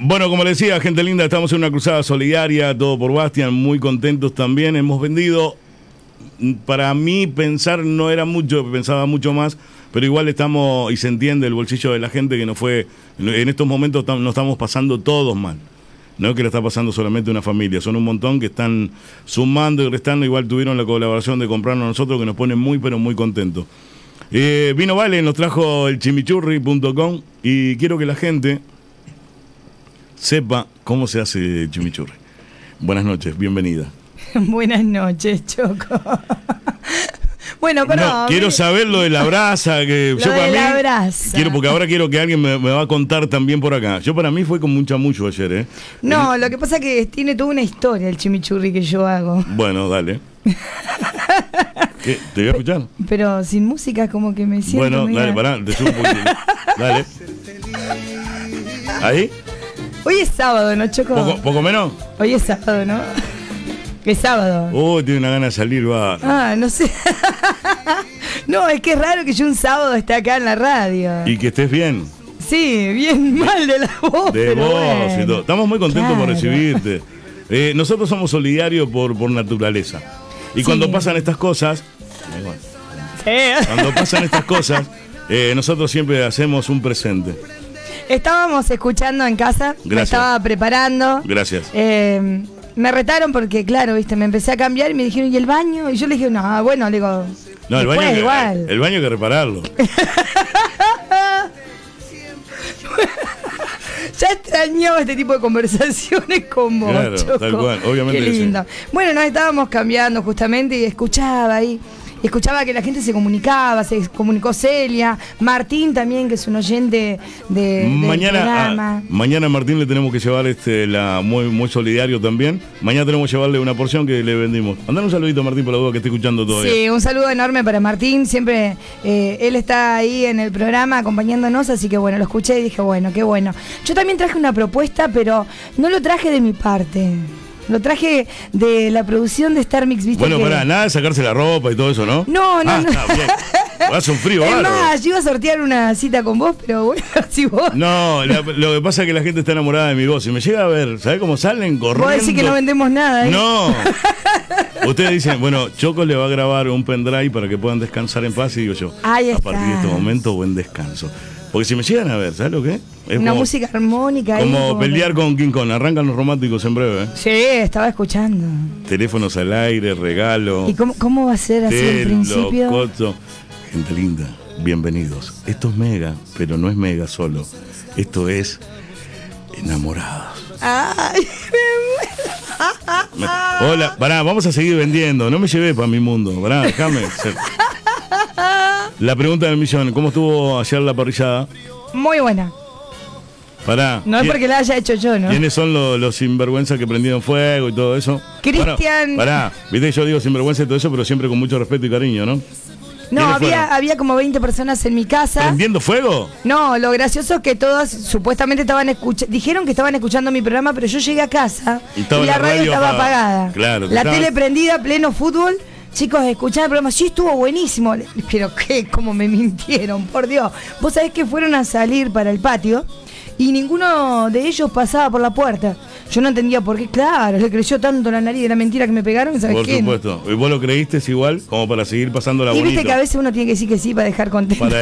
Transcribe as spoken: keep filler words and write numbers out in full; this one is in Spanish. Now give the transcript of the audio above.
Bueno, como les decía, gente linda, estamos en una cruzada solidaria, todo por Bastian, muy contentos también. Hemos vendido, para mí pensar no era mucho, pensaba mucho más, pero igual estamos, y se entiende el bolsillo de la gente que no fue, en estos momentos no estamos pasando todos mal. No es que le está pasando solamente una familia, son un montón que están sumando y restando, igual tuvieron la colaboración de comprarnos a nosotros, que nos pone muy pero muy contentos. Eh, Vino Vale nos trajo el chimichurri punto com y quiero que la gente sepa cómo se hace chimichurri. Buenas noches, bienvenida. Buenas noches, Choco. Bueno, pero no, quiero saber lo de la brasa, que lo yo para de mí la brasa. Quiero, porque ahora quiero que alguien me, me va a contar también por acá. Yo para mí fue con mucha mucho ayer, ¿eh? No, lo que pasa es que tiene toda una historia el chimichurri que yo hago. Bueno, dale. ¿Qué? ¿Te voy a escuchar? Pero sin música como que me siento. Bueno, media... dale, pará, te subo un poquito. Dale. ¿Ahí? Hoy es sábado, ¿no, Choco? ¿Poco, poco menos? Hoy es sábado, ¿no? Es sábado. Oh, tiene una gana de salir, va. Ah, no sé. No, es que es raro que yo un sábado esté acá en la radio. Y que estés bien. Sí, bien mal de la voz. De pero vos bueno. y todo. Estamos muy contentos Claro. por recibirte. Eh, nosotros somos solidarios por, por naturaleza. Y Sí. cuando pasan estas cosas, Sí. cuando pasan estas cosas, eh, nosotros siempre hacemos un presente. Estábamos escuchando en casa, me Gracias. estaba preparando. Gracias. Eh, me retaron porque, claro, viste, me empecé a cambiar y me dijeron, ¿y el baño? Y yo le dije, no, bueno, le digo, No, el después, baño, hay que- igual. el baño hay que repararlo. Ya extrañaba este tipo de conversaciones con vos, Claro, Choco. tal cual, obviamente Qué que sí. lindo. Bueno, nos estábamos cambiando justamente y escuchaba ahí. Escuchaba que la gente se comunicaba, se comunicó Celia, Martín también, que es un oyente de, del Mañana, programa. ah, mañana a Martín le tenemos que llevar este la muy muy solidario también. Mañana tenemos que llevarle una porción que le vendimos. Mandale un saludito a Martín por la duda que esté escuchando todavía. Sí, un saludo enorme para Martín, siempre eh, él está ahí en el programa acompañándonos, así que bueno, lo escuché y dije, bueno, qué bueno. Yo también traje una propuesta, pero no lo traje de mi parte, lo traje de la producción de Star Mix, ¿viste? Bueno, que... pará, nada de sacarse la ropa y todo eso, ¿no? No, no, ah, no. Está bien. Hace un frío, Es bárbaro. más, yo iba a sortear una cita con vos, pero bueno, si vos... No, la- lo que pasa es que la gente está enamorada de mi voz. Si me llega a ver, ¿sabés cómo salen corriendo? Vos decís que no vendemos nada, ¿eh? No. Ustedes dicen, bueno, Choco le va a grabar un pendrive para que puedan descansar en paz. Y digo yo, Ahí a partir de está. este momento, buen descanso. Porque si me llegan a ver, ¿sabes lo que es? Es Una como, música armónica ahí. como pelear que- con King Kong. Arrancan los románticos en breve, ¿eh? Sí, estaba escuchando. Teléfonos al aire, regalo. ¿Y cómo, cómo va a ser así Telo, al principio? coto. Gente linda, bienvenidos. Esto es mega, pero no es mega solo. Esto es enamorados. Ay, Me- Hola, pará, vamos a seguir vendiendo. No me llevé para mi mundo. Pará, déjame. ser- La pregunta del millón: ¿cómo estuvo ayer la parrillada? muy buena. Pará. No es ¿quién- porque la haya hecho yo, ¿no? ¿Quiénes son los, los sinvergüenzas que prendieron fuego y todo eso? Cristian. Pará, pará, viste que yo digo sinvergüenza y todo eso, pero siempre con mucho respeto y cariño, ¿no? No, ¿Quiénes había, fueron? había como veinte personas en mi casa. ¿Prendiendo fuego? No, lo gracioso es que todas supuestamente estaban escuchando, dijeron que estaban escuchando mi programa, pero yo llegué a casa Y y, estaba la la radio radio estaba apagada. apagada. Claro, la estaba- tele prendida, pleno fútbol. Chicos, escuchá el programa, sí estuvo buenísimo. Pero qué, cómo me mintieron, por Dios. Vos sabés que fueron a salir para el patio y ninguno de ellos pasaba por la puerta. Yo no entendía por qué, claro, le creció tanto la nariz de la mentira que me pegaron, ¿sabes Por qué? supuesto. ¿Y vos lo creíste igual? Como para seguir pasando la Y bonito. viste que a veces uno tiene que decir que sí para dejar contento. Para